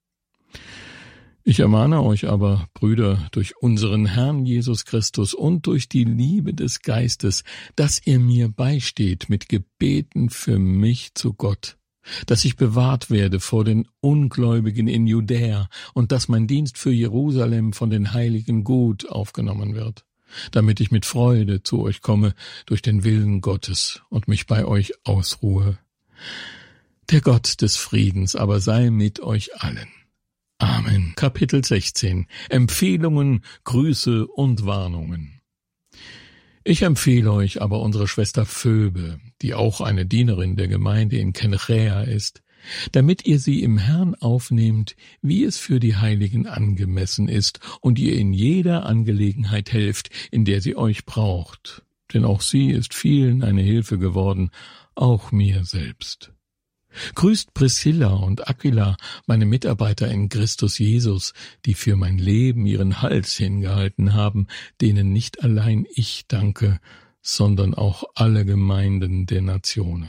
Ich ermahne euch aber, Brüder, durch unseren Herrn Jesus Christus und durch die Liebe des Geistes, dass ihr mir beisteht mit Gebeten für mich zu Gott, dass ich bewahrt werde vor den Ungläubigen in Judäa und dass mein Dienst für Jerusalem von den Heiligen gut aufgenommen wird, damit ich mit Freude zu euch komme durch den Willen Gottes und mich bei euch ausruhe. Der Gott des Friedens aber sei mit euch allen. Amen. Kapitel sechzehn. Empfehlungen, Grüße und Warnungen. Ich empfehle euch aber unsere Schwester Phoebe, die auch eine Dienerin der Gemeinde in Kenchräa ist, damit ihr sie im Herrn aufnehmt, wie es für die Heiligen angemessen ist, und ihr in jeder Angelegenheit helft, in der sie euch braucht. Denn auch sie ist vielen eine Hilfe geworden, auch mir selbst. Grüßt Priscilla und Aquila, meine Mitarbeiter in Christus Jesus, die für mein Leben ihren Hals hingehalten haben, denen nicht allein ich danke, sondern auch alle Gemeinden der Nationen.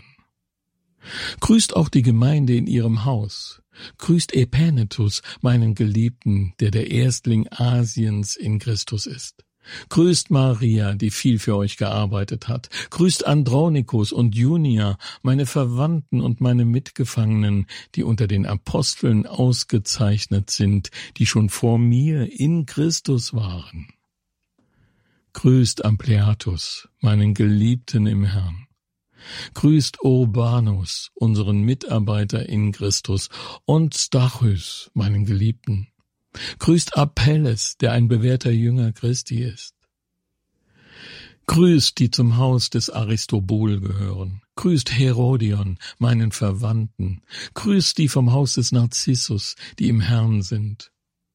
Grüßt auch die Gemeinde in ihrem Haus. Grüßt Epanetus, meinen Geliebten, der der Erstling Asiens in Christus ist. Grüßt Maria, die viel für euch gearbeitet hat. Grüßt Andronikus und Junia, meine Verwandten und meine Mitgefangenen, die unter den Aposteln ausgezeichnet sind, die schon vor mir in Christus waren. Grüßt Ampliatus, meinen Geliebten im Herrn. Grüßt Urbanus, unseren Mitarbeiter in Christus, und Stachys, meinen Geliebten. Grüßt Apelles, der ein bewährter Jünger Christi ist. Grüßt, die zum Haus des Aristobul gehören. Grüßt Herodion, meinen Verwandten. Grüßt die vom Haus des Narzissus, die im Herrn sind.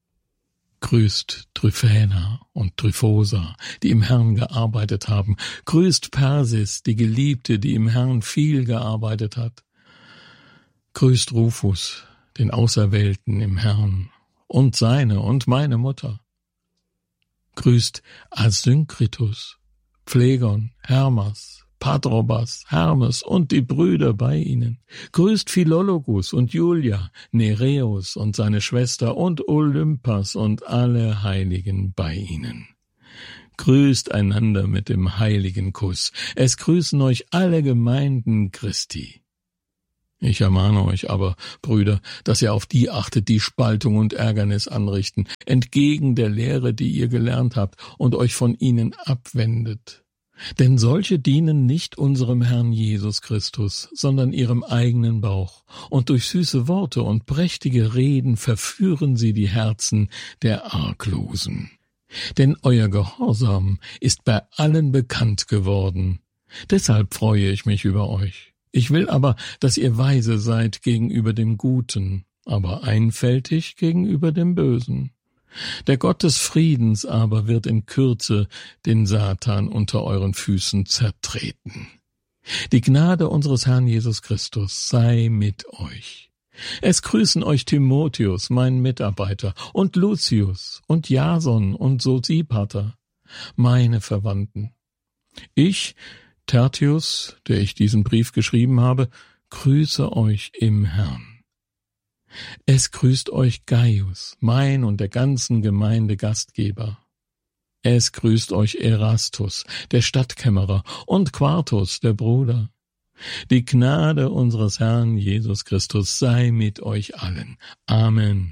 Grüßt Tryphäna und Tryphosa, die im Herrn gearbeitet haben. Grüßt Persis, die Geliebte, die im Herrn viel gearbeitet hat. Grüßt Rufus, den Auserwählten im Herrn, und seine und meine Mutter. Grüßt Asynkritus, Phlegon, Hermas, Patrobas, Hermes und die Brüder bei ihnen. Grüßt Philologus und Julia, Nereus und seine Schwester und Olympas und alle Heiligen bei ihnen. Grüßt einander mit dem heiligen Kuss. Es grüßen euch alle Gemeinden Christi. Ich ermahne euch aber, Brüder, dass ihr auf die achtet, die Spaltung und Ärgernis anrichten, entgegen der Lehre, die ihr gelernt habt, und euch von ihnen abwendet. Denn solche dienen nicht unserem Herrn Jesus Christus, sondern ihrem eigenen Bauch, und durch süße Worte und prächtige Reden verführen sie die Herzen der Arglosen. Denn euer Gehorsam ist bei allen bekannt geworden. Deshalb freue ich mich über euch. Ich will aber, dass ihr weise seid gegenüber dem Guten, aber einfältig gegenüber dem Bösen. Der Gott des Friedens aber wird in Kürze den Satan unter euren Füßen zertreten. Die Gnade unseres Herrn Jesus Christus sei mit euch. Es grüßen euch Timotheus, mein Mitarbeiter, und Lucius und Jason und Sosipater, meine Verwandten. Ich, Tertius, der ich diesen Brief geschrieben habe, grüße euch im Herrn. Es grüßt euch Gaius, mein und der ganzen Gemeinde Gastgeber. Es grüßt euch Erastus, der Stadtkämmerer, und Quartus, der Bruder. Die Gnade unseres Herrn Jesus Christus sei mit euch allen. Amen.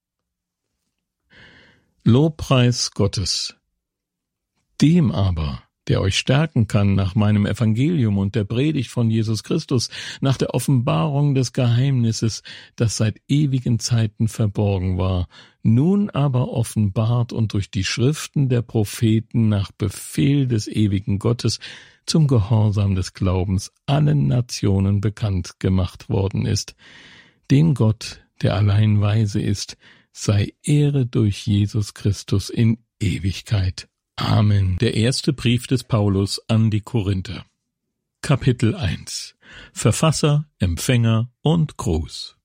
Lobpreis Gottes. Dem aber, der euch stärken kann nach meinem Evangelium und der Predigt von Jesus Christus, nach der Offenbarung des Geheimnisses, das seit ewigen Zeiten verborgen war, nun aber offenbart und durch die Schriften der Propheten nach Befehl des ewigen Gottes zum Gehorsam des Glaubens allen Nationen bekannt gemacht worden ist. Dem Gott, der allein weise ist, sei Ehre durch Jesus Christus in Ewigkeit. Amen. Der erste Brief des Paulus an die Korinther. Kapitel eins. Verfasser, Empfänger und Gruß.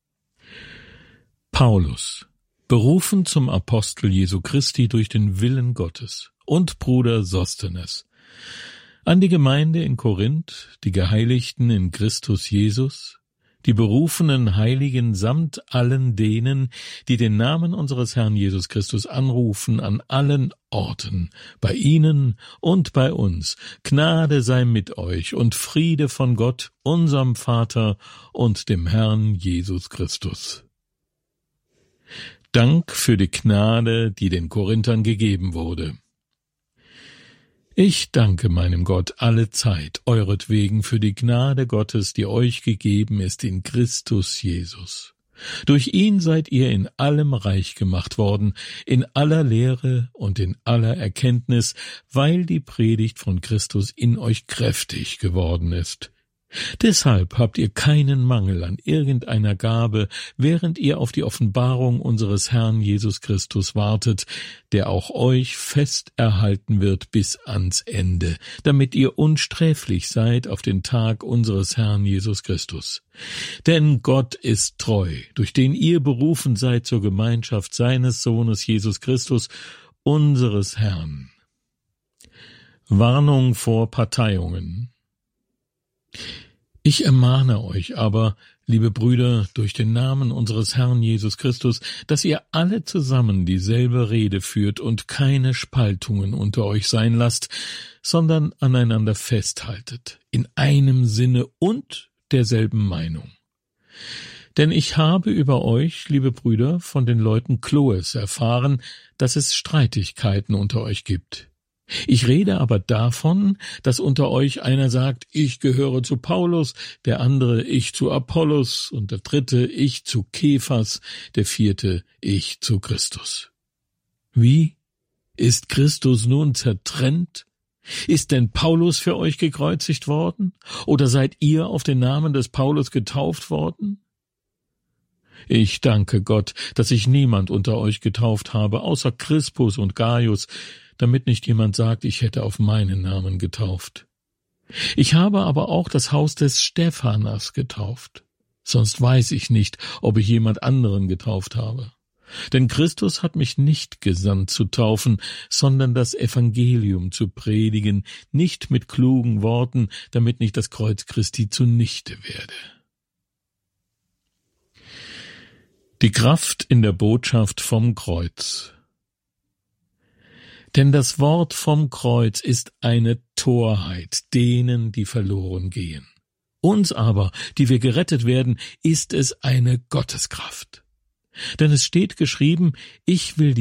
Paulus, berufen zum Apostel Jesu Christi durch den Willen Gottes, und Bruder Sostenes, an die Gemeinde in Korinth, die Geheiligten in Christus Jesus, die berufenen Heiligen samt allen denen, die den Namen unseres Herrn Jesus Christus anrufen, an allen Orten, bei ihnen und bei uns. Gnade sei mit euch und Friede von Gott, unserem Vater und dem Herrn Jesus Christus. Dank für die Gnade, die den Korinthern gegeben wurde. Ich danke meinem Gott alle Zeit, euretwegen für die Gnade Gottes, die euch gegeben ist in Christus Jesus. Durch ihn seid ihr in allem reich gemacht worden, in aller Lehre und in aller Erkenntnis, weil die Predigt von Christus in euch kräftig geworden ist. Deshalb habt ihr keinen Mangel an irgendeiner Gabe, während ihr auf die Offenbarung unseres Herrn Jesus Christus wartet, der auch euch fest erhalten wird bis ans Ende, damit ihr unsträflich seid auf den Tag unseres Herrn Jesus Christus. Denn Gott ist treu, durch den ihr berufen seid zur Gemeinschaft seines Sohnes Jesus Christus, unseres Herrn. Warnung vor Parteiungen. Ich ermahne euch aber, liebe Brüder, durch den Namen unseres Herrn Jesus Christus, dass ihr alle zusammen dieselbe Rede führt und keine Spaltungen unter euch sein lasst, sondern aneinander festhaltet, in einem Sinne und derselben Meinung. Denn ich habe über euch, liebe Brüder, von den Leuten Chloes erfahren, dass es Streitigkeiten unter euch gibt. Ich rede aber davon, dass unter euch einer sagt, ich gehöre zu Paulus, der andere, ich zu Apollos, und der dritte, ich zu Kephas, der vierte, ich zu Christus. Wie? Ist Christus nun zertrennt? Ist denn Paulus für euch gekreuzigt worden? Oder seid ihr auf den Namen des Paulus getauft worden? Ich danke Gott, dass ich niemand unter euch getauft habe, außer Crispus und Gaius, damit nicht jemand sagt, ich hätte auf meinen Namen getauft. Ich habe aber auch das Haus des Stephanas getauft. sonst weiß ich nicht, ob ich jemand anderen getauft habe. Denn Christus hat mich nicht gesandt zu taufen, sondern das Evangelium zu predigen, nicht mit klugen Worten, damit nicht das Kreuz Christi zunichte werde. Die Kraft in der Botschaft vom Kreuz. Denn das Wort vom Kreuz ist eine Torheit denen, die verloren gehen. Uns aber, die wir gerettet werden, ist es eine Gotteskraft. Denn es steht geschrieben, ich will